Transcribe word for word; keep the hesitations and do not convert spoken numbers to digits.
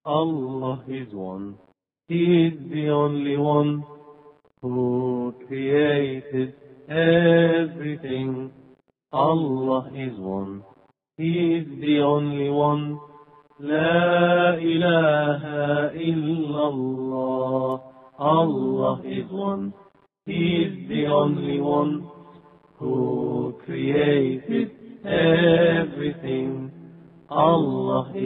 Allah is one. He is the only one who created everything. Allah is one. He is the only one. La ilaha illallah. Allah is one. He is the only one who created everything. Allah is